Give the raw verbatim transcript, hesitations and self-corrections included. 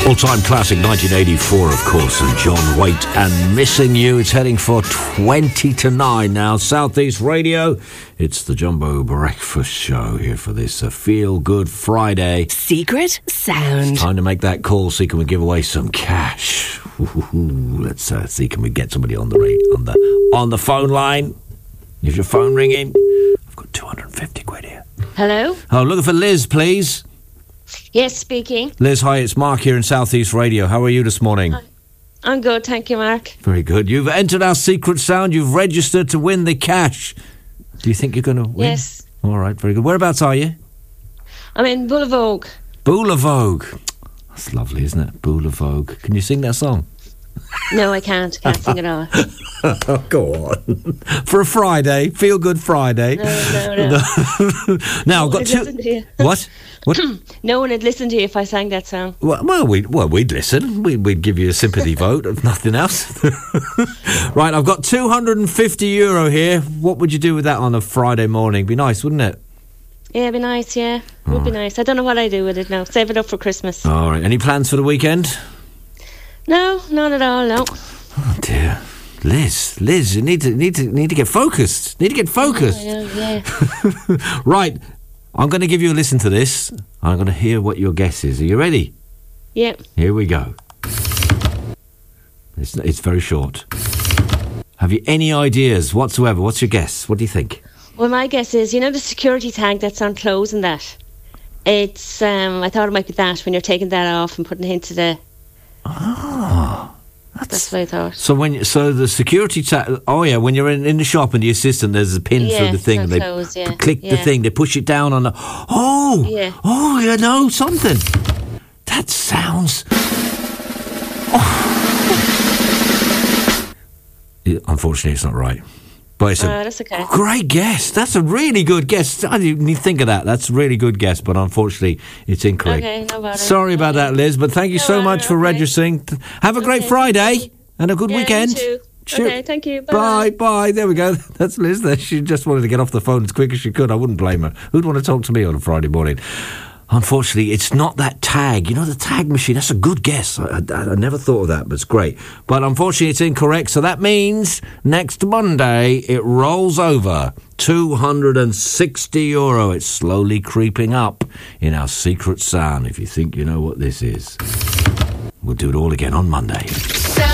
All-time classic nineteen eighty-four, of course, and John Waite and Missing You. It's heading for twenty to nine now. Southeast Radio. It's the Jumbo Breakfast Show here for this uh, Feel Good Friday. Secret Sound. Time to make that call. See, can we give away some cash? Ooh, let's uh, see, can we get somebody on the rate on the on the phone line? Is your phone ringing? I've got two hundred fifty quid here. Hello? Oh, looking for Liz, please. Yes, speaking. Liz, hi, it's Mark here in Southeast Radio. How are you this morning? Hi. I'm good, thank you, Mark. Very good. You've entered our Secret Sound. You've registered to win the cash. Do you think you're going to win? Yes. All right, very good. Whereabouts are you? I'm in Boulavogue. Boulavogue. That's lovely, isn't it? Boulavogue. Can you sing that song? No, I can't. Can't sing it all. Oh, go on. For a Friday, Feel Good Friday. No, no, no. Now, I've got I'd two... listen to you. What? What? No one would listen to you if I sang that song. Well, well, we'd, well, we'd listen. We'd, we'd give you a sympathy vote, if nothing else. Right, I've got two hundred fifty euro here. What would you do with that on a Friday morning? Be nice, wouldn't it? Yeah, it'd be nice, yeah. It would be nice. I don't know what I do with it now. Save it up for Christmas. All right. Any plans for the weekend? No, not at all, no. Oh, dear. Liz, Liz, you need to need to need to get focused. Need to get focused. I know, yeah. Right. I'm going to give you a listen to this. I'm going to hear what your guess is. Are you ready? Yeah. Here we go. It's, it's very short. Have you any ideas whatsoever? What's your guess? What do you think? Well, my guess is, you know the security tag that's on clothes and that? It's, um, I thought it might be that when you're taking that off and putting it into the... Oh. That's, That's what I thought. So when so the security ta- oh yeah, when you're in, in the shop and the assistant, there's a pin yeah, through the thing. And they clothes, yeah. click yeah. the thing. They push it down on the. Oh, yeah. oh, you know something. That sounds. Oh. It, unfortunately, it's not right. But it's a uh, that's okay. great guess. That's a really good guess. I didn't even think of that. That's a really good guess, but unfortunately, it's incorrect. Okay, no bother. Sorry about that, Liz, but thank you No so bother, much for okay. registering. Have a great Okay. Friday and a good Yeah, weekend. you too. Sure. Okay, thank you. Bye, Bye. bye. There we go. That's Liz there. She just wanted to get off the phone as quick as she could. I wouldn't blame her. Who'd want to talk to me on a Friday morning? Unfortunately, it's not that tag. You know, the tag machine, that's a good guess. I, I, I never thought of that, but it's great. But unfortunately, it's incorrect. So that means next Monday, it rolls over. two hundred sixty euro. It's slowly creeping up in our Secret Sound. If you think you know what this is, we'll do it all again on Monday.